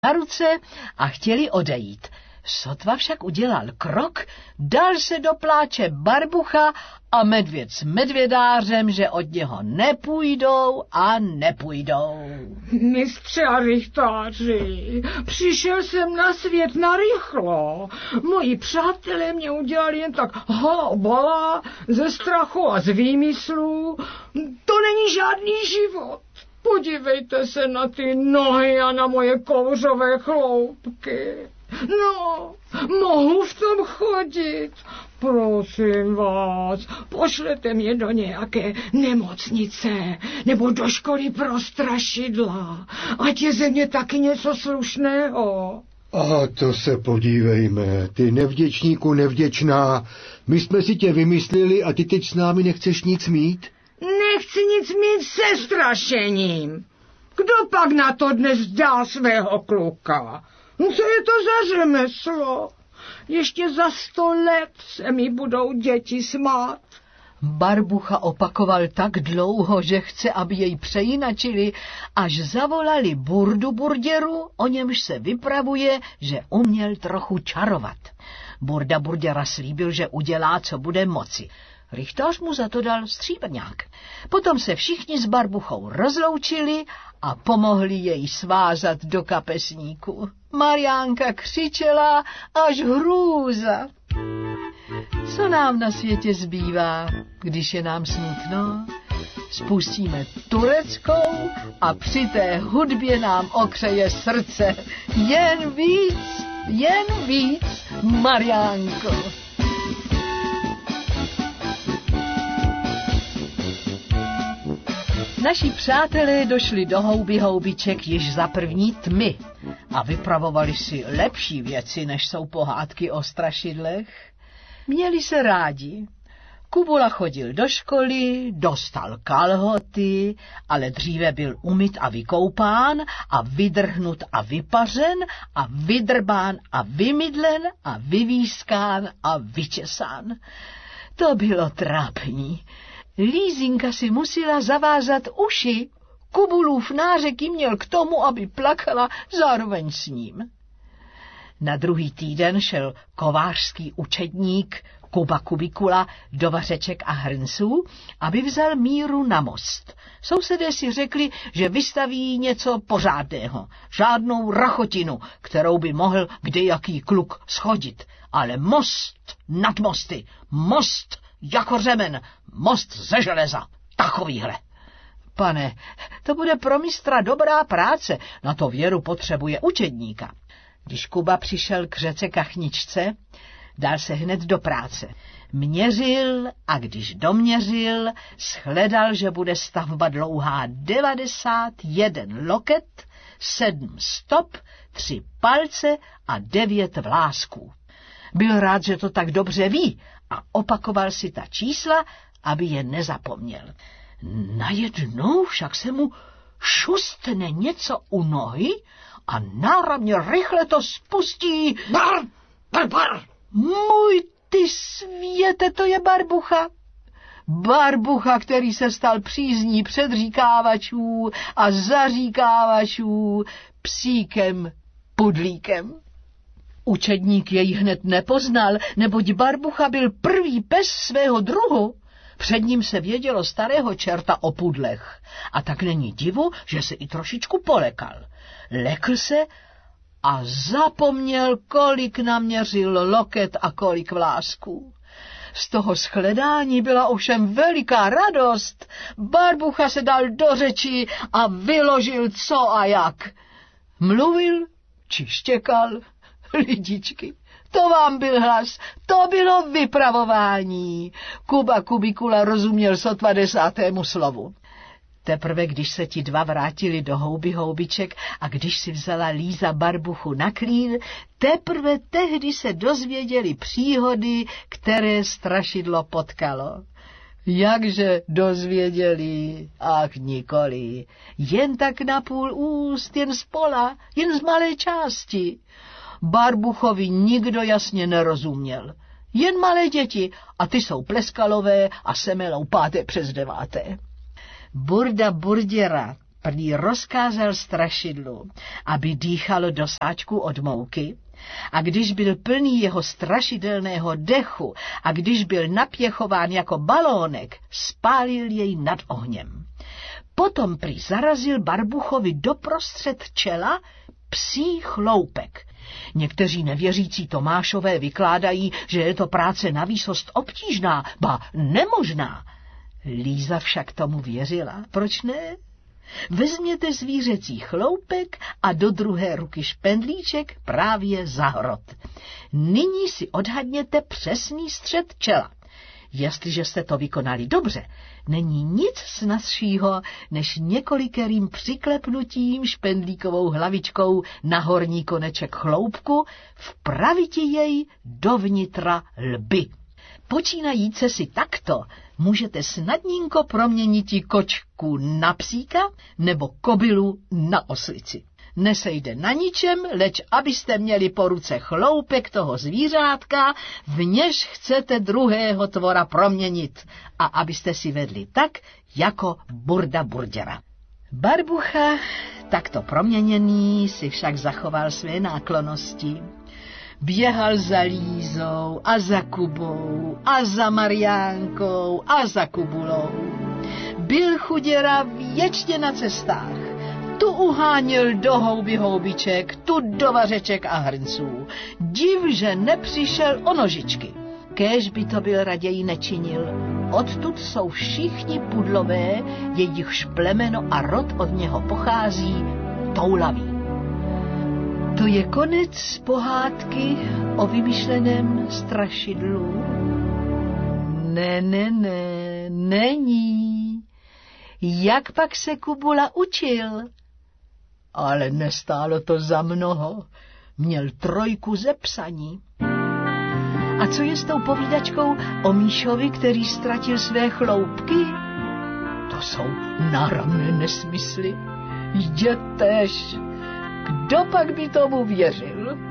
na ruce a chtěli odejít. Sotva však udělal krok, dal se do pláče Barbucha a medvěd s medvědářem, že od něho nepůjdou a nepůjdou. Mistře a rychtáři, přišel jsem na svět narychlo. Moji přátelé mě udělali jen tak halabala, ze strachu a z výmyslů. To není žádný život. Podívejte se na ty nohy a na moje kouřové chloupky. No, mohu v tom chodit. Prosím vás, pošlete mě do nějaké nemocnice nebo do školy pro strašidla. Ať je ze mě taky něco slušného. A to se podívejme, ty nevděčníku nevděčná. My jsme si tě vymysleli a ty teď s námi nechceš nic mít? Nechci nic mít se strašením. Kdo pak na to dnes dá svého kluka? Co je to za řemeslo? Ještě za 100 let se mi budou děti smát. Barbucha opakoval tak dlouho, že chce, aby jej přejinačili, až zavolali Burdu Burděru, o němž se vypravuje, že uměl trochu čarovat. Burda Burděra slíbil, že udělá, co bude moci. Rychtář mu za to dal stříbrňák. Potom se všichni s Barbuchou rozloučili a pomohli jej svázat do kapesníku. Mariánka křičela až hrůza. Co nám na světě zbývá, když je nám smutno? Spustíme tureckou a při té hudbě nám okřeje srdce. Jen víc, Mariánko. Naši přátelé došli do houby houbiček již za první tmy a vypravovali si lepší věci, než jsou pohádky o strašidlech. Měli se rádi. Kubula chodil do školy, dostal kalhoty, ale dříve byl umyt a vykoupán a vydrhnut a vypařen a vydrbán a vymydlen a vyvískán a vyčesán. To bylo trápní. Lízinka si musela zavázat uši. Kubulův nářek jí měl k tomu, aby plakala zároveň s ním. Na druhý týden šel kovářský učedník Kuba Kubikula do vařeček a hrnců, aby vzal Míru na most. Sousedé si řekli, že vystaví něco pořádného, žádnou rachotinu, kterou by mohl kdejaký kluk schodit, ale most nad mosty, most jako řemen, most ze železa, takovýhle. Pane, to bude pro mistra dobrá práce, na to Věru potřebuje učedníka. Když Kuba přišel k řece Kachničce, dal se hned do práce. Měřil a když doměřil, shledal, že bude stavba dlouhá 91 loket, 7 stop, 3 palce a 9 vlásků. Byl rád, že to tak dobře ví a opakoval si ta čísla, aby je nezapomněl. Najednou však se mu šustne něco u nohy a náramně rychle to spustí. Bar! Můj ty světe, to je Barbucha. Barbucha, který se stal přízní předříkávačů a zaříkávačů, psíkem Pudlíkem. Učedník jej hned nepoznal, neboť Barbucha byl prvý pes svého druhu. Před ním se vědělo starého čerta o pudlech. A tak není divu, že se i trošičku polekal. Lekl se a zapomněl, kolik naměřil loket a kolik vlásků. Z toho shledání byla ovšem veliká radost. Barbucha se dal do řeči a vyložil co a jak. Mluvil či štěkal, lidičky. To vám byl hlas, to bylo vypravování. Kuba Kubikula rozuměl sotva 10. slovu. Teprve když se ti dva vrátili do houby houbiček a když si vzala Líza Barbuchu na klín, teprve tehdy se dozvěděli příhody, které strašidlo potkalo. Jakže dozvěděli, ach nikoli, jen tak na půl úst, jen z pola, jen z malé části. Barbuchovi nikdo jasně nerozuměl. Jen malé děti, a ty jsou pleskalové a semelou 5. přes 9. Burda Burděra Prý rozkázal strašidlu, aby dýchalo do sáčku od mouky, a když byl plný jeho strašidelného dechu a když byl napěchován jako balónek, spálil jej nad ohněm. Potom prý zarazil Barbuchovi doprostřed čela psí chloupek. Někteří nevěřící Tomášové vykládají, že je to práce navýsost obtížná, ba nemožná. Líza však tomu věřila. Proč ne? Vezměte zvířecí chloupek a do druhé ruky špendlíček právě za hrot. Nyní si odhadněte přesný střed čela. Jestliže jste to vykonali dobře, není nic snazšího, než několikerým přiklepnutím špendlíkovou hlavičkou na horní koneček chloupku vpraviti jej dovnitra lby. Počínajíce si takto můžete snadnínko proměniti kočku na psíka nebo kobylu na oslici. Nesejde na ničem, leč abyste měli po ruce chloupek toho zvířátka, v něž chcete druhého tvora proměnit a abyste si vedli tak, jako Burda Burděra. Barbucha, takto proměněný, si však zachoval své náklonnosti. Běhal za Lízou a za Kubou a za Mariánkou a za Kubulou. Byl chuděra věčně na cestách. Tu uháněl do houby houbiček, tu do vařeček a hrnců. Div, že nepřišel o nožičky. Kéž by to byl raději nečinil. Odtud jsou všichni pudlové, jejichž plemeno a rod od něho pochází, toulaví. To je konec pohádky o vymyšleném strašidlu. Ne, není. Jak pak se Kubula učil? Ale nestálo to za mnoho. Měl 3 ze psaní. A co je s tou povídačkou o Míšovi, který ztratil své chloupky? To jsou náramné nesmysly. Jdětež. Kdo pak by tomu věřil?